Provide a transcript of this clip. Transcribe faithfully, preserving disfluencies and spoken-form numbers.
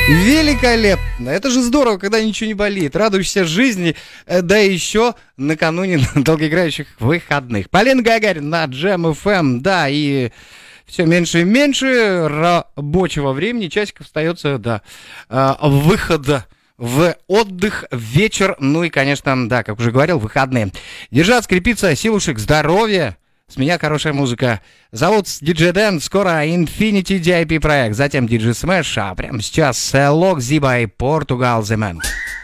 Великолепно! Это же здорово, когда ничего не болит. Радуешься жизни, э, да еще накануне долгоиграющих выходных. Полина Гагарина на Джем эф эм, да, и все меньше и меньше рабочего времени, часиков остается до э, выхода в отдых, в вечер, ну и, конечно, да, как уже говорил, выходные. Держать, скрепиться, силушек, здоровья. С меня хорошая музыка. Зовут диджей Дэн, скоро Infinity ди ай пи проект, затем диджей Smash, а прямо сейчас Лок Зиба и Portugal The Man.